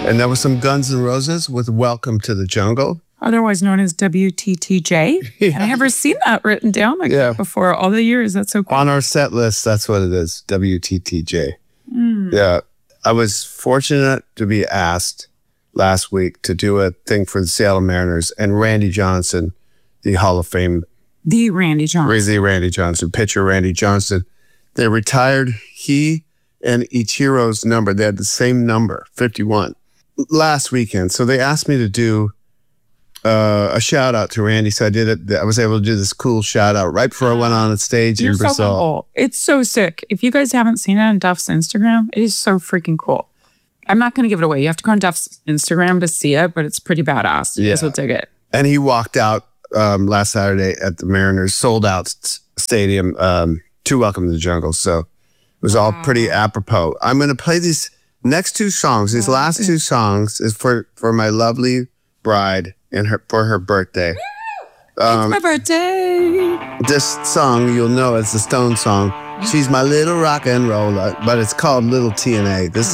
And that was some Guns N' Roses with Welcome to the Jungle. Otherwise known as WTTJ. Yeah. I never seen that written down like that before all the years. That's so cool. On our set list, that's what it is, WTTJ. Yeah. I was fortunate to be asked last week to do a thing for the Seattle Mariners, and Randy Johnson, the Hall of Fame. The Randy Johnson, pitcher Randy Johnson. They retired he and Ichiro's number. They had the same number, 51, last weekend. So they asked me to do a shout out to Randy. So I did it. I was able to do this cool shout out right before I went on the stage in Brazil. So cool. It's so sick. If you guys haven't seen it on Duff's Instagram, it is so freaking cool. I'm not going to give it away. You have to go on Duff's Instagram to see it, but it's pretty badass. You guys will dig it. And he walked out last Saturday at the Mariners sold out stadium to Welcome to the Jungle. So it was all pretty apropos. I'm going to play these next two songs. These last two songs is for my lovely bride and for her birthday. It's my birthday. This song you'll know as the Stone song. She's my little rock and roller, but it's called Little TNA. This